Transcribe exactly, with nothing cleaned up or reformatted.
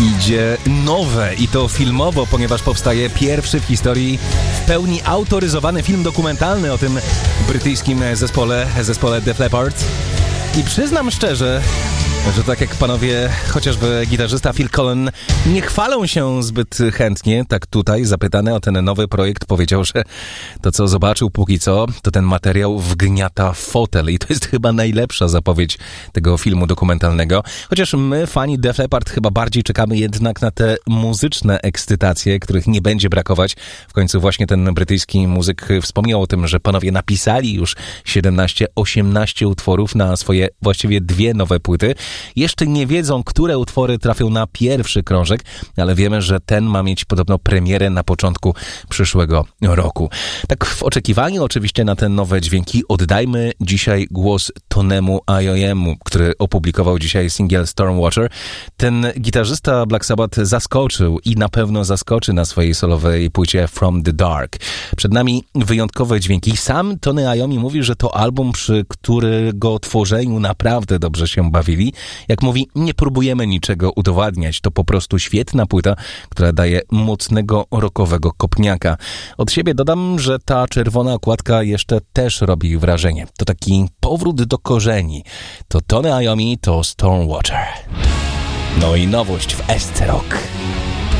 Idzie nowe i to filmowo, ponieważ powstaje pierwszy w historii w pełni autoryzowany film dokumentalny o tym brytyjskim zespole, zespole Def Leppard. I przyznam szczerze, że tak jak panowie, chociażby gitarzysta Phil Collen, nie chwalą się zbyt chętnie, tak tutaj zapytany o ten nowy projekt powiedział, że to co zobaczył póki co, to ten materiał wgniata w fotel i to jest chyba najlepsza zapowiedź tego filmu dokumentalnego. Chociaż my, fani Def Leppard, chyba bardziej czekamy jednak na te muzyczne ekscytacje, których nie będzie brakować. W końcu właśnie ten brytyjski muzyk wspomniał o tym, że panowie napisali już siedemnaście osiemnaście utworów na swoje właściwie dwie nowe płyty. Jeszcze nie wiedzą, które utwory trafią na pierwszy krążek, ale wiemy, że ten ma mieć podobno premierę na początku przyszłego roku. Tak w oczekiwaniu oczywiście na te nowe dźwięki oddajmy dzisiaj głos Tonemu Iommiemu, który opublikował dzisiaj singiel Stormwatcher. Ten gitarzysta Black Sabbath zaskoczył i na pewno zaskoczy na swojej solowej płycie From the Dark. Przed nami wyjątkowe dźwięki. Sam Tony Iommi mówi, że to album, przy którego tworzeniu naprawdę dobrze się bawili. Jak mówi, nie próbujemy niczego udowadniać. To po prostu świetna płyta, która daje mocnego rockowego kopniaka. Od siebie dodam, że ta czerwona okładka jeszcze też robi wrażenie. To taki powrót do korzeni. To Tony Iommi, to Stormwatcher. No i nowość w S C Rock.